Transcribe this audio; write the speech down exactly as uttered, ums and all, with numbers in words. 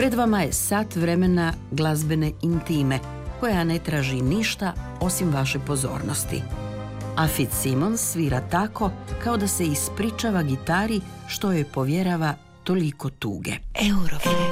Pred vama je sat vremena glazbene intime, koja ne traži ništa osim vaše pozornosti. A Fitzsimmons svira tako kao da se ispričava gitari što joj povjerava toliko tuge. Eurofilm.